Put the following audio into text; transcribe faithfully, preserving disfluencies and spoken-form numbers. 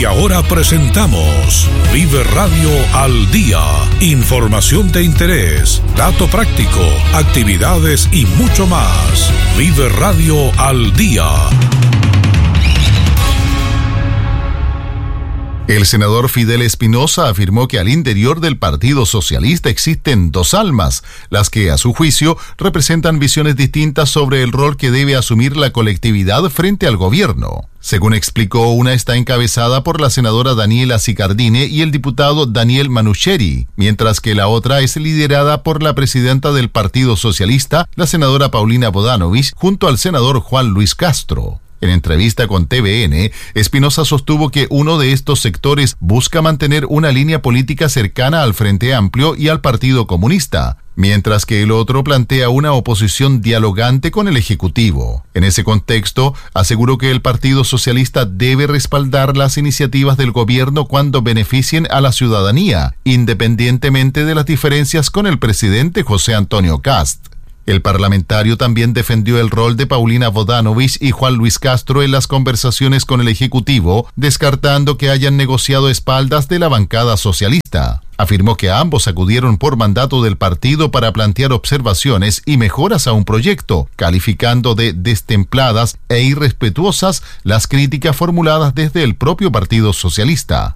Y ahora presentamos Vive Radio al Día. Información de interés, dato práctico, actividades y mucho más. Vive Radio al Día. El senador Fidel Espinosa afirmó que al interior del Partido Socialista existen dos almas, las que, a su juicio, representan visiones distintas sobre el rol que debe asumir la colectividad frente al gobierno. Según explicó, una está encabezada por la senadora Daniela Sicardini y el diputado Daniel Manucheri, mientras que la otra es liderada por la presidenta del Partido Socialista, la senadora Paulina Bodanovich, junto al senador Juan Luis Castro. En entrevista con T V N, Espinosa sostuvo que uno de estos sectores busca mantener una línea política cercana al Frente Amplio y al Partido Comunista, mientras que el otro plantea una oposición dialogante con el Ejecutivo. En ese contexto, aseguró que el Partido Socialista debe respaldar las iniciativas del gobierno cuando beneficien a la ciudadanía, independientemente de las diferencias con el presidente José Antonio Kast. El parlamentario también defendió el rol de Paulina Bodanovich y Juan Luis Castro en las conversaciones con el Ejecutivo, descartando que hayan negociado a espaldas de la bancada socialista. Afirmó que ambos acudieron por mandato del partido para plantear observaciones y mejoras a un proyecto, calificando de destempladas e irrespetuosas las críticas formuladas desde el propio Partido Socialista.